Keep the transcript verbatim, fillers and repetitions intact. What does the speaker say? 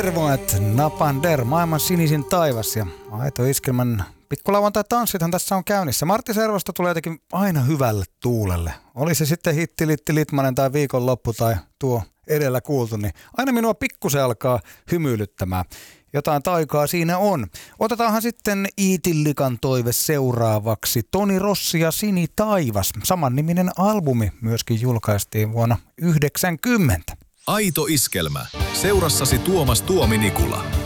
Tervoet, Napander, maailman sinisin taivas ja Aito Iskelmän pikkulauantai tanssithan tässä on käynnissä. Martti Servosta tulee jotenkin aina hyvälle tuulelle. Oli se sitten hitti, litti, litmanen tai viikonloppu tai tuo edellä kuultu, niin aina minua pikkusen alkaa hymyilyttämään. Jotain taikaa siinä on. Otetaanhan sitten Iitillikan toive seuraavaksi. Toni Rossi ja Sini taivas. Samanniminen albumi myöskin julkaistiin vuonna yhdeksänkymmentä. Aito Iskelmä. Seurassasi Tuomas Tuomi Nikula.